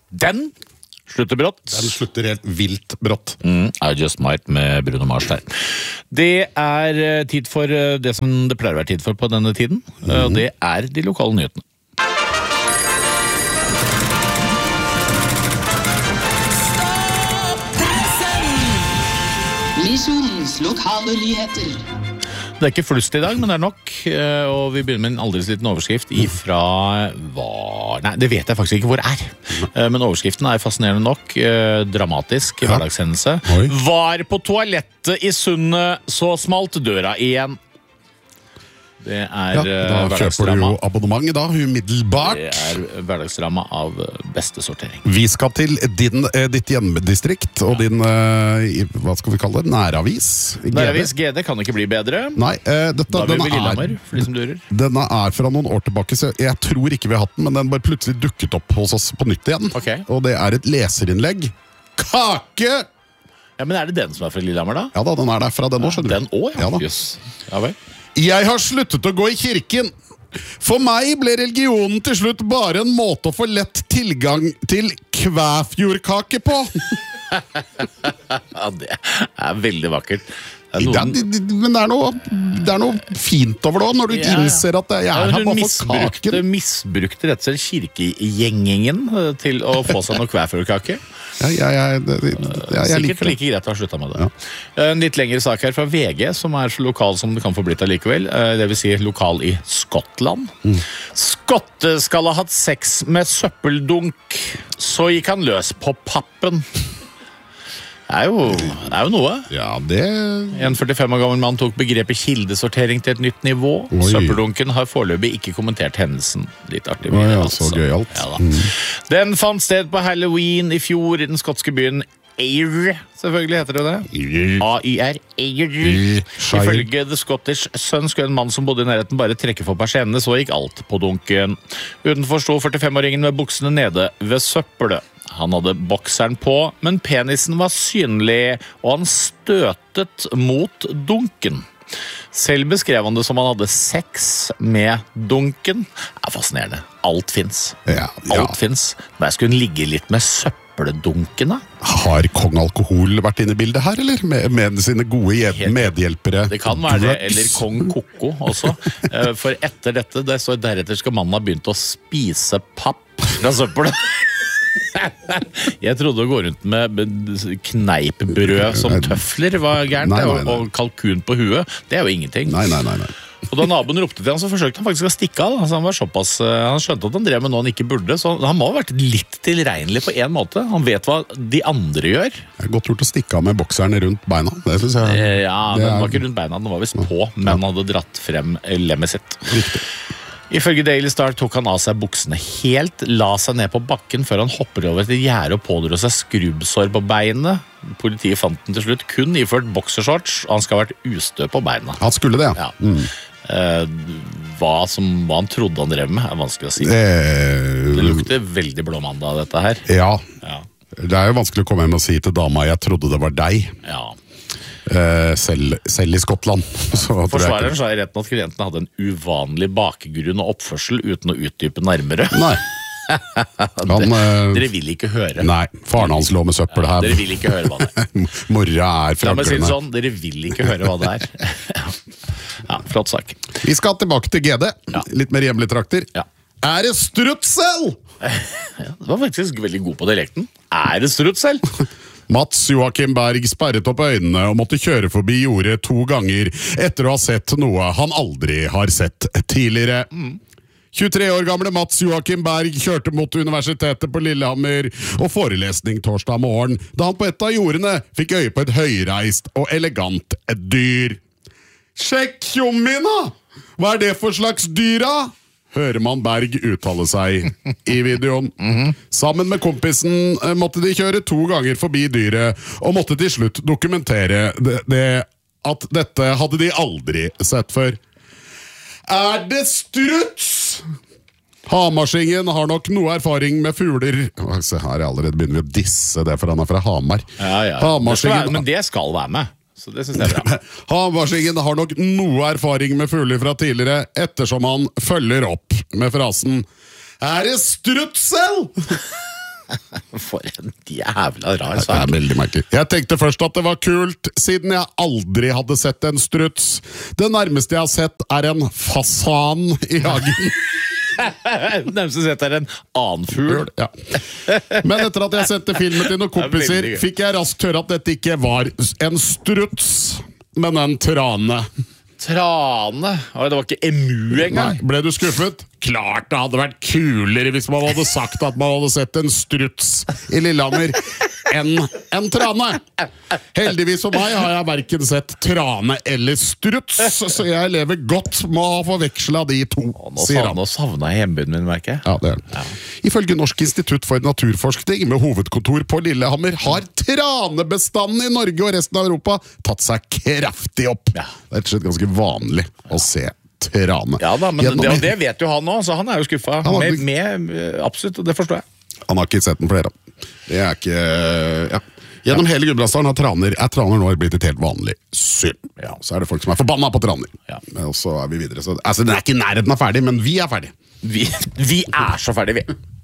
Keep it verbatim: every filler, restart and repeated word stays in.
Den slutter brått. Den slutter helt vilt brått. Mm, I Just Might med Bruno Mars der. Det er tid for det som det pleier å være tid for på denne tiden, mm. og det er de lokale nyhetene. Misjonens lokale nyheter. Det er ikke flust i dag, men det er nok, og vi begynner med en aldri så liten overskrift ifra hva... Nei, det vet jeg faktisk ikke hvor er. Men overskriften er fascinerende nok, dramatisk hverdagshendelse. Oi. Var på toalettet i Sundet, så smalt døra igjen. Det er ja, da kjøper du jo abonnement da, umiddelbart. Det er hverdagsdrama av beste sortering. Vi skal til din, ditt hjemmedistrikt og din, hva skal vi kalle det, næravis. Næravis G D kan ikke bli bedre. Nei, dette, da vil denne, vi Lillehammer, er, for de som durer. Denne er fra noen år tilbake, så jeg tror ikke vi har hatt den, men den bare plutselig dukket opp hos oss på nytt igjen. Okay. Og det er et leserinnlegg. Kake! Ja, men er det den som er fra Lillehammer da? Ja da, den er der fra den år, skjønner du. Den år, ja. Ja, da. Yes. Ja vel. Jeg har sluttet å gå i kirken. For meg ble religionen til slutt bare en måte å få lett tilgang til kvæfjordkake på. Ja, det er veldig vakkert. Det er noen... det, det, men det er, noe, det er noe fint over det også, når du ja. innser at jeg er her bare for misbrukte, kaken. Misbrukte rett og slett kirkegjengingen til å få seg noe kvæfjordkake. Ja, ja, ja, det, det, ja, jeg Sikkert liker det. like greit å ha sluttet med det. Ja. En litt lengre sak her fra V G, som er så lokal som det kan få blitt allikevel. Det vil si lokal i Skottland. Mm. Skotte skal ha hatt sex med søppeldunk, så gikk han løs på pappen. Det er jo, det er jo noe. Ja, det... En førtifem år gammel mann tok begrepet kildesortering til et nytt nivå. Oi. Søppeldunken har foreløpig ikke kommentert hendelsen. Litt artig. Oi, ja, altså. så gøy alt. Ja, da. Mm. Den fant sted på Halloween i fjor i den skotske byen Ayr. Selvfølgelig heter det det. A Y R. Ayr. Ifølge The Scottish Sun skulle en mann som bodde i nærheten bare trekke for persiennene, så gikk alt på dunken. Utenfor sto førtifem-åringen med buksene nede ved søppelet. Han hadde bokseren på, men penisen var synlig, og han støtet mot dunken. Selv beskrev han det som han hadde sex med dunken. Det er fascinerende. Alt finnes. Ja, ja. Alt finnes. Men jeg skulle ligge litt med søppeldunken, da. Har Kong Alkohol vært inne i bildet her, eller? Med, med sine gode medhjelpere? Det kan være det, eller Kong Koko også. For etter dette, det står deretter skal mannen ha begynt å spise papp fra søppelet. Jeg trodde å gå rundt med kneippbrød som tøfler var gærent, nei, nei, nei. Og kalkun på huet, det er jo ingenting. Nei, nei, nei, nei. Og da naboen ropte til han, så forsøkte han faktisk å stikke av. Altså, han var såpass, han skjønte at han drev med noe han ikke burde, så han må ha vært litt tilregnelig på en måte. Han vet hva de andre gjør. Det er godt gjort å stikke av med bokseren rundt beina. Det synes jeg. Ja, den var ikke rundt beina, den var vist på, men han hadde dratt frem lemmet sitt. Riktig. Ifølge Daily Star tok han av seg buksene helt, la seg ned på bakken før han hopper over til gjerde og pådro seg skrubbsår på beinet. Politiet fant den til slutt kun iført boksershorts, og han skal ha vært ustø på beina. Han skulle det, ja. ja. Mm. Eh, hva, som, hva han trodde han drev med, er vanskelig å si. Eh, det lukter veldig blåmandag, dette her. Ja. ja. Det er jo vanskelig å komme hjem og si til dama, jeg trodde det var deg. Ja. Uh, selv, selv i Skottland. Forsvareren sa i retten at klienten hadde en uvanlig bakgrunn og oppførsel uten å utdype nærmere. Nei. Han, uh, dere vil ikke høre. Nei, faren hans lå med søppel her. Dere vil ikke høre hva det er. Mora er fra si sånn, dere vil ikke høre hva det er. Ja, flott sak. Vi skal tilbake til G D. Ja. Litt mer hjemlige trakter. Ja. Er det strutsel? Ja, det var faktisk veldig god på dialekten. Er det strutsel? Mats Joakim Berg sperret opp øynene og måtte kjøre forbi jordet to ganger etter å ha sett noe han aldri har sett tidligere. Mm. tjuetre år gamle Mats Joakim Berg kjørte mot Universitetet på Lillehammer og forelesning torsdag morgen, da han på et av jordene fikk øye på et høyreist og elegant dyr. Sjekk tjommina! Hva er det for slags dyra? Hører man Berg uttale seg i videoen. Mm-hmm. Sammen med kompisen måtte de kjøre to ganger forbi dyret, og måtte til slutt dokumentere det, det at dette hadde de aldri sett før. Er det struts? Hamarsingen har nok noe erfaring med fugler. Se her, allerede begynner vi å disse det, for han er fra Hamar. Ja, ja. Det skal være, men det skal være med. Så det synes jeg er bra. Hamarsingen har nok noe erfaring med fugler fra tidligere, ettersom han følger opp med frasen: Er det strutsel? For en jævla rar Det sak. er veldig merkelig. Jeg tenkte først at det var kult, siden jeg aldri hadde sett en struts. Det nærmeste jeg har sett er en fasan i hagen. Nærmest sett er en annen fugl. Ja. Men etter at jeg sendte filmen til noen kompiser, veldig gøy. fikk jeg raskt høre at dette ikke var en struts, men en trane. Trane. Oi, det var ikke emu Nei, engang. ble du skuffet? Klart det hadde vært kulere hvis man hadde sagt at man hadde sett en struts i Lillehammer enn en trane. Heldigvis for meg har jeg hverken sett trane eller struts, så jeg lever godt med å forveksle de to, Nå sier savna, han. nå savna jeg hjembyen min, merker jeg. Ja, det er det. Ifølge Norsk institutt for naturforskning med hovedkontor på Lillehammer har tranebestanden i Norge og resten av Europa tatt seg kraftig opp. Ja. Det er rett og slett ganske vanlig å se trane. Ja da, men Gjennom- det, og det vet jo han nå, så han er jo skuffa. Han har Med, blitt- med, absolutt, og det forstår jeg. Han har ikke sett den flere. Det er ikke ja. Gjennom hele Gudbrandsdalen har traner, er traner nå blitt et helt vanlig syn. Ja, så er det folk som er forbanna på traner. Ja. Og så er vi videre. Så, altså, den er ikke i nærheten av ferdig, men vi er ferdig. Vi, vi er så ferdige, vi.